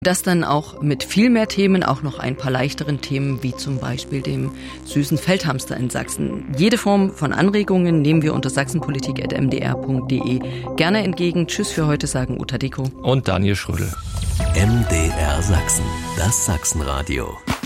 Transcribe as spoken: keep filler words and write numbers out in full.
Das dann auch mit viel mehr Themen, auch noch ein paar leichteren Themen, wie zum Beispiel dem süßen Feldhamster in Sachsen. Jede Form von Anregungen nehmen wir unter sachsenpolitik at m d r punkt d e gerne entgegen. Tschüss für heute, sagen Uta Deko und Daniel Schrödel. M D R Sachsen, das Sachsenradio.